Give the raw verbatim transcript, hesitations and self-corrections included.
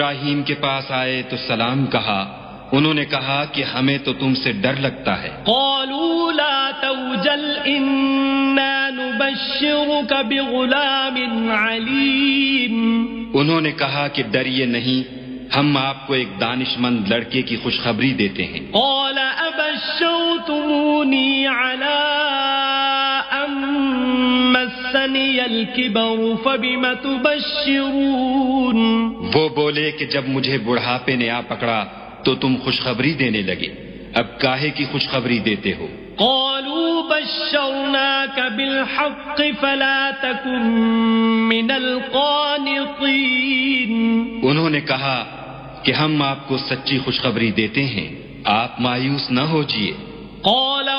इब्राहीम के पास आए तो सलाम कहा। उन्होंने कहा कि हमें तो तुमसे डर लगता है। क़ालू ला तवजल इन्ना नुबश्शिरुक बिग़ुलामिन अलीम। उन्होंने कहा कि डरिए नहीं, हम आपको एक दानिशमंद लड़के की खुशखबरी देते हैं। क़ाल अबश्शरतमूनी अला अन मस्सनियल किबर फबिम तुबश्शिरून। वो बोले कि जब मुझे बुढ़ापे ने आ पकड़ा तो तुम खुशखबरी देने लगे, अब काहे की खुशखबरी देते हो? क़ालू बश्शरनाक बिलहक़्क़ि फला तकुन मिनल क़ानितीन। उन्होंने कहा कि हम आपको सच्ची खुशखबरी देते हैं, आप मायूस न होजिए। क़ाल